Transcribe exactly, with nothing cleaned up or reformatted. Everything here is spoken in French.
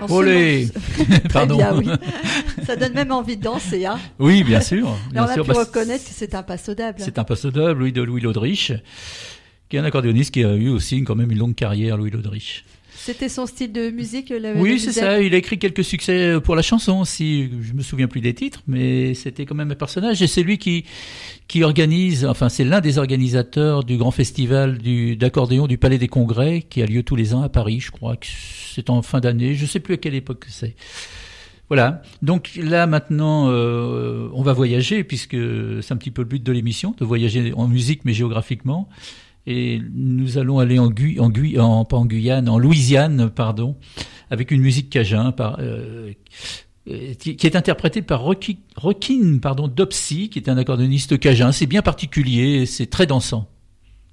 Olé. Très Pardon. bien, oui. Ça donne même envie de danser, hein. Oui, bien sûr. Bien Là, on a sûr. pu Bah, reconnaître que c'est un passodable. c'est un passodable, Louis de Louis Laudrich, qui est un accordéoniste qui a eu aussi quand même une longue carrière, Louis Laudrich. C'était son style de musique, le Oui, le c'est musette. ça. Il a écrit quelques succès pour la chanson aussi. Je me souviens plus des titres, mais c'était quand même un personnage. Et c'est lui qui qui organise. Enfin, c'est l'un des organisateurs du grand festival du d'accordéon du Palais des Congrès qui a lieu tous les ans à Paris. Je crois que c'est en fin d'année. Je sais plus à quelle époque c'est. Voilà. Donc là maintenant, euh, on va voyager puisque c'est un petit peu le but de l'émission, de voyager en musique mais géographiquement. Et nous allons aller en Guy, en Guy, en, pas en Guyane, en Louisiane, pardon, avec une musique cajun, par, euh, qui, qui est interprétée par Rocky, Rokin, pardon, Dopsy, qui est un accordéoniste cajun. C'est bien particulier, c'est très dansant.